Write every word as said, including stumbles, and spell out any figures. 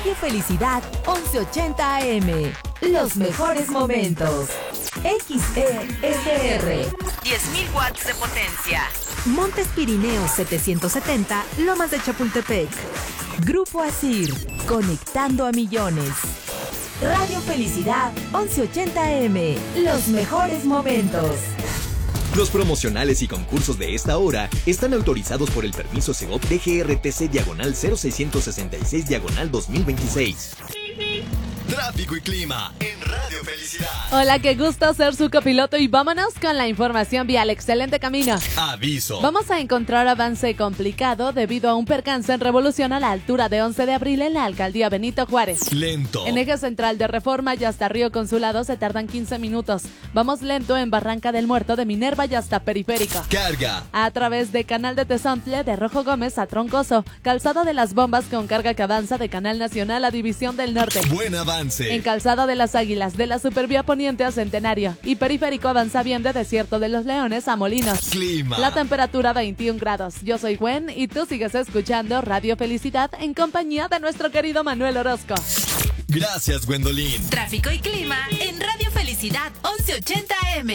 Radio Felicidad once ochenta A M. Los mejores momentos. X E S R. diez mil watts de potencia. Montes Pirineos setecientos setenta, Lomas de Chapultepec. Grupo Asir, conectando a millones. Radio Felicidad once ochenta A M. Los mejores momentos. Los promocionales y concursos de esta hora están autorizados por el permiso Segov D G R T C diagonal cero seiscientos sesenta y seis diagonal dos mil veintiséis. Tráfico y clima en Radio Felicidad. Hola, qué gusto ser su copiloto y vámonos con la información vial. Excelente camino. Aviso. Vamos a encontrar avance complicado debido a un percance en Revolución a la altura de once de abril en la alcaldía Benito Juárez. Lento. En eje central de Reforma y hasta Río Consulado se tardan quince minutos. Vamos lento en Barranca del Muerto de Minerva y hasta Periférico. Carga. A través de Canal de Tezontle de Rojo Gómez a Troncoso. Calzado de las Bombas con carga que avanza de Canal Nacional a División del Norte. Buen avance. En Calzada de las Águilas de la Supervía Poniente a Centenario. Y Periférico avanza bien de Desierto de los Leones a Molinos. Clima. La temperatura veintiún grados. Yo soy Gwen y tú sigues escuchando Radio Felicidad en compañía de nuestro querido Manuel Orozco. Gracias, Gwendolyn. Tráfico y clima en Radio Felicidad once ochenta A M.